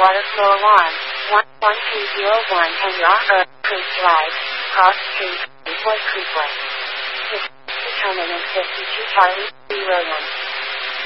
water flow alarm. 11201 Henry Creek Drive, Cross Street, Wood Creekway. Determinant 52 Charlie, B. Williams.